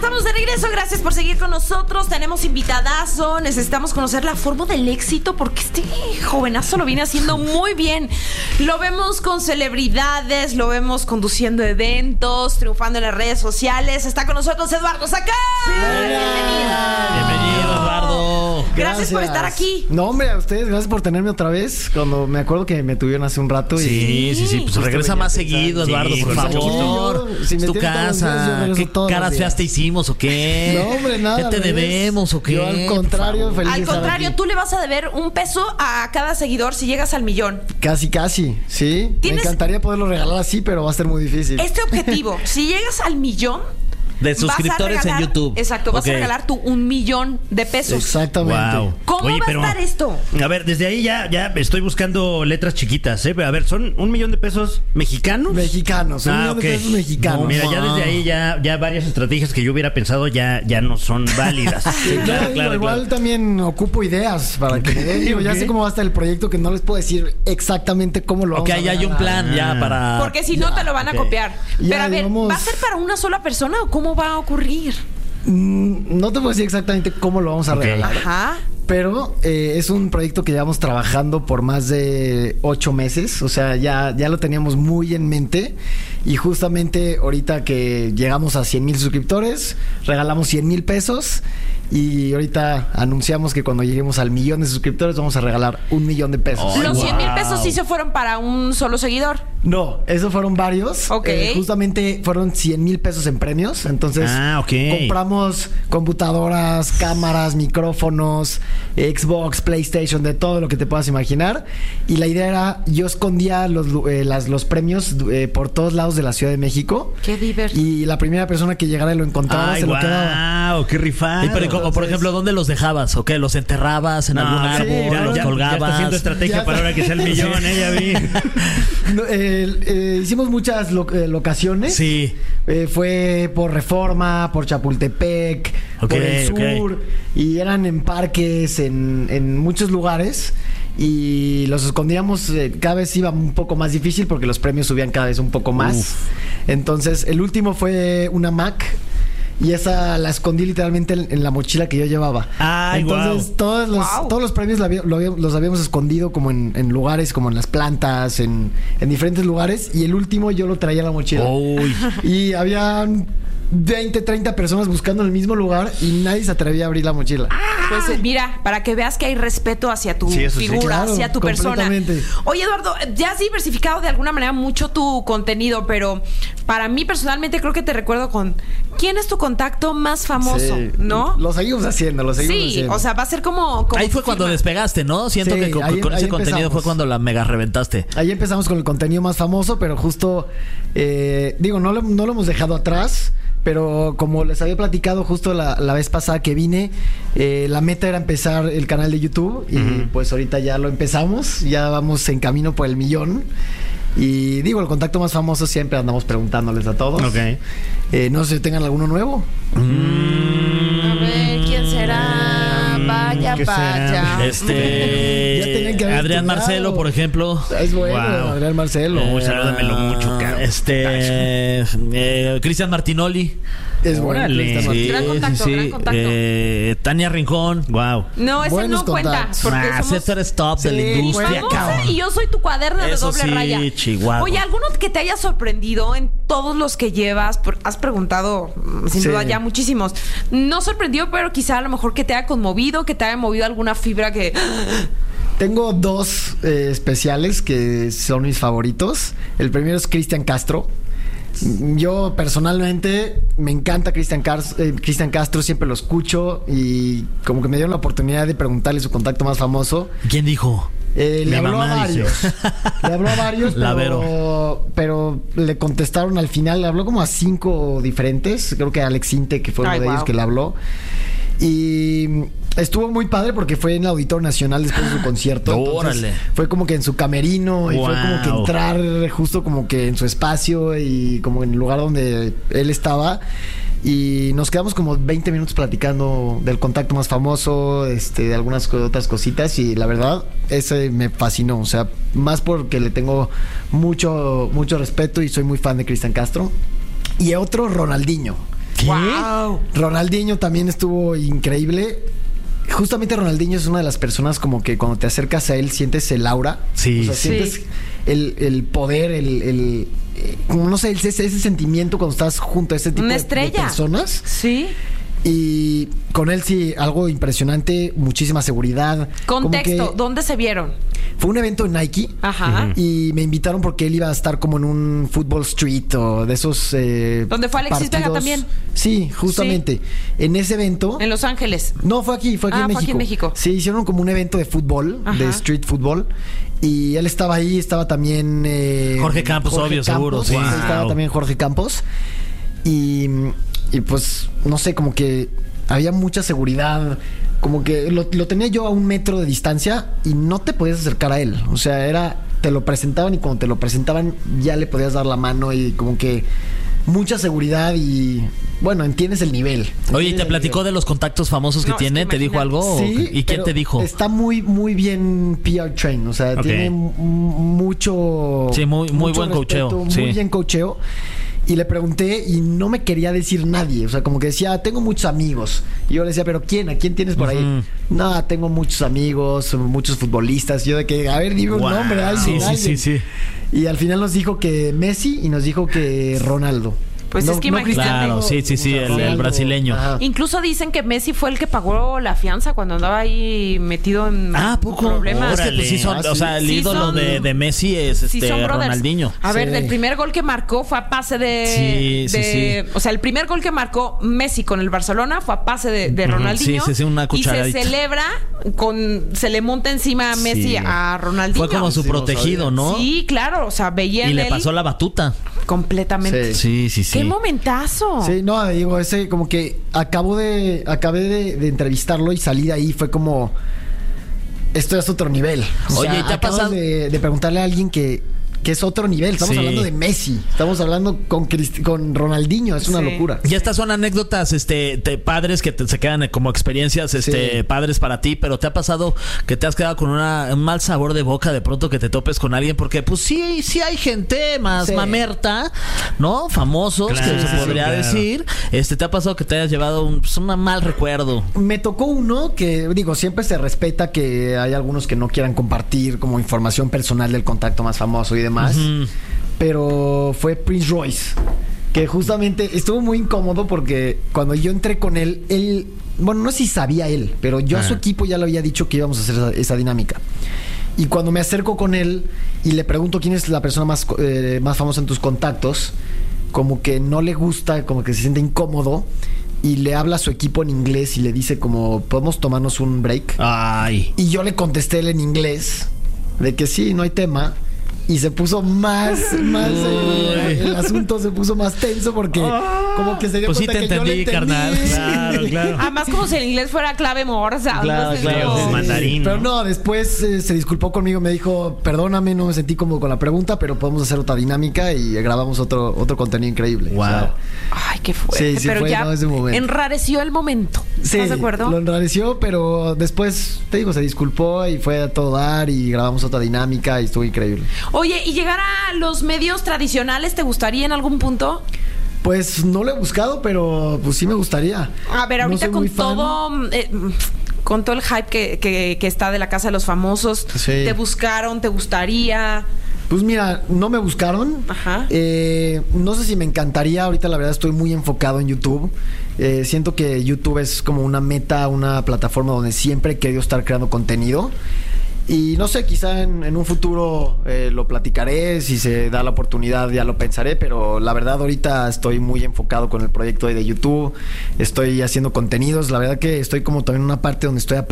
estamos de regreso, gracias por seguir con nosotros. Tenemos invitadazo, necesitamos conocer la forma del éxito porque este jovenazo lo viene haciendo muy bien. Lo vemos con celebridades, lo vemos conduciendo eventos, triunfando en las redes sociales. Está con nosotros Eduardo Sacán. Sí. Bienvenido, Eduardo. Gracias por estar aquí. No, hombre, a ustedes, gracias por tenerme otra vez. Cuando me acuerdo que me tuvieron hace un rato. Sí. Pues regresa más seguido, Eduardo, por favor. Si es tu casa. ¿Qué caras feas te hicimos o qué? No, hombre, nada. ¿Qué te debemos o qué? Yo, al contrario, feliz. Al contrario, tú le vas a deber $1 a cada seguidor si llegas al 1,000,000. Casi, sí. Me encantaría poderlo regalar así, pero va a ser muy difícil. Este objetivo, si llegas al 1,000,000 de suscriptores en YouTube. Exacto, vas a regalar tu $1,000,000. Exactamente. Wow. ¿Cómo va a estar esto? A ver, desde ahí ya estoy buscando letras chiquitas, ¿eh? A ver, ¿son $1,000,000 mexicanos? Mexicanos, $1,000,000 pesos mexicanos. No, mira, ya desde ahí ya varias estrategias que yo hubiera pensado ya no son válidas. Sí, claro. Igual también ocupo ideas para que me den. Ya sé cómo va a estar el proyecto, que no les puedo decir exactamente cómo lo vamos a ya hay un plan ya para... Porque si no te lo van a copiar. Pero a ver, ¿va a ser para una sola persona o cómo va a ocurrir? No te puedo decir exactamente cómo lo vamos a regalar. Ajá. Pero es un proyecto que llevamos trabajando por más de 8 meses. O sea, ya lo teníamos muy en mente. Y justamente ahorita que llegamos a 100,000 suscriptores, regalamos 100,000 pesos. Y ahorita anunciamos que cuando lleguemos al 1,000,000 de suscriptores vamos a regalar $1,000,000 de pesos. ¿Los 100,000 pesos sí se fueron para un solo seguidor? No, esos fueron varios. Ok. Justamente fueron 100,000 pesos en premios. Entonces compramos computadoras, cámaras, micrófonos, Xbox, PlayStation, de todo lo que te puedas imaginar. Y la idea era, yo escondía los premios por todos lados de la Ciudad de México. Qué divertido. Y la primera persona que llegara y lo encontrara se lo quedaba. ¡Wow! ¡Qué rifado! Pero, por ejemplo, ¿dónde los dejabas? ¿O qué? ¿Los enterrabas en algún árbol? ¿Los colgabas? Ya está haciendo estrategia para ahora que sea el 1,000,000, ya vi. Hicimos muchas locaciones. Sí. Fue por Reforma, por Chapultepec, por el sur. Y eran en parques, en muchos lugares. Y los escondíamos, cada vez iba un poco más difícil porque los premios subían cada vez un poco más. Entonces, el último fue una Mac. Y esa la escondí literalmente en la mochila que yo llevaba. Entonces, todos los premios los habíamos escondido como en lugares, como en las plantas, en diferentes lugares. Y el último yo lo traía en la mochila. Y había 20, 30 personas buscando en el mismo lugar y nadie se atrevía a abrir la mochila. Pues mira, para que veas que hay respeto hacia tu figura, hacia tu persona. Oye, Eduardo, ya has diversificado de alguna manera mucho tu contenido, pero para mí personalmente creo que te recuerdo con ¿quién es tu contacto más famoso? ¿No? Lo seguimos haciendo, o sea, va a ser como ahí fue cuando despegaste, ¿no? Siento que con ese contenido fue cuando la mega reventaste. Ahí empezamos con el contenido más famoso, pero justo no lo hemos dejado atrás. Pero como les había platicado justo la vez pasada que vine, la meta era empezar el canal de YouTube. Y pues ahorita ya lo empezamos. Ya vamos en camino por el 1,000,000. Y el contacto más famoso siempre andamos preguntándoles a todos. No sé si tengan alguno nuevo. A ver, ¿quién será? Vaya. Adrián Marcelo, por ejemplo. Es bueno, Adrián Marcelo. Salúdamelo mucho, cabrón. Cristian Martinoli. Es bueno. Gran contacto. Tania Rincón. Wow. No, ese no cuenta. César Stop de la industria. Y yo soy tu cuaderno de doble raya. Chihuahua. Oye, ¿alguno que te haya sorprendido en todos los que llevas? Has preguntado, sin duda, ya muchísimos. No sorprendió, pero quizá a lo mejor que te haya conmovido, que te haya movido alguna fibra que... Tengo 2 especiales que son mis favoritos. El primero es Cristian Castro. Yo personalmente me encanta Cristian Castro, siempre lo escucho y como que me dieron la oportunidad de preguntarle su contacto más famoso. ¿Quién dijo? Le habló a varios. pero le contestaron al final. Le habló como a 5 diferentes. Creo que Alex Inte, que fue uno de ellos que le habló. Y estuvo muy padre porque fue en el Auditorio Nacional después de su concierto. ¡Órale! Fue como que en su camerino y fue como que entrar justo como que en su espacio y como en el lugar donde él estaba. Y nos quedamos como 20 minutos platicando del contacto más famoso, de algunas otras cositas. Y la verdad, ese me fascinó. O sea, más porque le tengo mucho respeto y soy muy fan de Cristian Castro. Y otro, Ronaldinho. ¿Qué? Wow. Ronaldinho también estuvo increíble. Justamente Ronaldinho es una de las personas como que cuando te acercas a él sientes el aura. Sí. O sea, sientes el poder, no sé, ese sentimiento cuando estás junto a ese tipo Una de estrella. personas. Sí. Y con él sí, algo impresionante, muchísima seguridad. Contexto, Como que ¿dónde se vieron? fue un evento en Nike. Ajá. Y me invitaron porque él iba a estar como en un Football Street o de esos ¿Donde fue Alexis Vega partidos. también? Sí, justamente. En ese evento. En Los Ángeles. No, fue aquí en México. Fue aquí en México. Sí, hicieron como un evento de fútbol, Ajá. de street fútbol. Y él estaba ahí, estaba también... Jorge Campos, obvio, seguro, sí. Ahí estaba Wow. también Jorge Campos. Y pues, no sé, como que había mucha seguridad. Como que lo tenía yo a 1 metro de distancia y no te podías acercar a él. O sea, te lo presentaban y cuando te lo presentaban ya le podías dar la mano y como que mucha seguridad y bueno, entiendes el nivel. Oye, ¿y te platicó de los contactos famosos que No, es tiene? que ¿Te dijo imagínate. algo? Sí, ¿Y quién pero te dijo? Está muy, muy bien PR train. O sea, Ok. tiene mucho. Sí, muy mucho buen coacheo, respeto, sí. Muy bien coacheo. Y le pregunté y no me quería decir nadie. O sea, como que decía, tengo muchos amigos. Y yo le decía, ¿pero quién? ¿A quién tienes por ahí? No, tengo muchos amigos, muchos futbolistas. Y yo de que, a ver, dime un Wow. nombre. Alguien, Sí, alguien. sí. Y al final nos dijo que Messi y nos dijo que Ronaldo. Pues es que imagínate. Claro, sí, o sea, el Ronaldo. brasileño. Ajá. Incluso dicen que Messi fue el que pagó la fianza cuando andaba ahí metido en ¿Poco? problemas. Es que pues sí son, Ah, o sea, el sí ídolo son- de Messi es Sí, son brothers. Ronaldinho. A ver, Sí. el primer gol que marcó fue a pase de... Sí. O sea, el primer gol que marcó Messi con el Barcelona fue a pase de Ronaldinho. Sí, una y se cucharadita. celebra se le monta encima a Messi Sí. a Ronaldinho. Fue como su Sí, no protegido, sabía. ¿no? Sí, claro. O sea, veía Y en le él pasó la batuta. completamente. Sí. Sí. ¡Qué momentazo! Sí, no, digo, ese como que acabé de entrevistarlo y salí de ahí, fue como, esto es otro nivel. O Oye, sea, ¿y te ha acabas pasado? de preguntarle a alguien que es otro nivel. Estamos Sí. hablando de Messi, estamos hablando con Ronaldinho, es una Sí. locura. Y estas son anécdotas padres que se quedan como experiencias Sí. padres para ti, pero ¿te ha pasado que te has quedado con un mal sabor de boca de pronto que te topes con alguien? Porque pues sí hay gente más Sí. mamerta, ¿no? Famosos, Claro, que se podría claro. decir. ¿Te ha pasado que te hayas llevado un mal recuerdo? Me tocó uno que, digo, siempre se respeta que hay algunos que no quieran compartir como información personal del contacto más famoso y demás. Pero fue Prince Royce, que justamente estuvo muy incómodo porque cuando yo entré con él, bueno, no sé si sabía él, pero yo a su equipo ya le había dicho que íbamos a hacer esa dinámica. Y cuando me acerco con él y le pregunto quién es la persona más famosa en tus contactos, como que no le gusta, como que se siente incómodo y le habla a su equipo en inglés y le dice como, ¿podemos tomarnos un break? Ay. Y yo le contesté él en inglés de que sí, no hay tema. Y se puso más el asunto se puso más tenso porque como que se dio Pues sí cuenta te que yo le entendí, carnal. Claro, claro. Además, como si el inglés fuera clave morsa. Claro, no sé, claro. como- Sí. Mandarín, Pero ¿no? no, después se disculpó conmigo, me dijo, perdóname, no me sentí cómodo con la pregunta, pero podemos hacer otra dinámica y grabamos otro contenido increíble. Wow. O sea, Ay, qué fuerte. Sí, sí pero fue, ya no, ese momento. enrareció el momento. sí, ¿Estás de acuerdo? lo enrareció, pero después, te digo, se disculpó y fue a todo dar y grabamos otra dinámica y estuvo increíble. Oye, ¿y llegar a los medios tradicionales te gustaría en algún punto? Pues no lo he buscado, pero pues sí me gustaría. A ver, No ahorita soy con muy fan. todo... con todo el hype que está de la Casa de los Famosos, Sí. ¿te buscaron? ¿Te gustaría? Pues mira, no me buscaron. Ajá. No sé si me encantaría. Ahorita la verdad estoy muy enfocado en YouTube. Siento que YouTube es como una meta, una plataforma donde siempre he querido estar creando contenido. Y no sé, quizá en un futuro lo platicaré, si se da la oportunidad ya lo pensaré, pero la verdad ahorita estoy muy enfocado con el proyecto de YouTube, estoy haciendo contenidos, la verdad que estoy como también en una parte donde estoy aprendiendo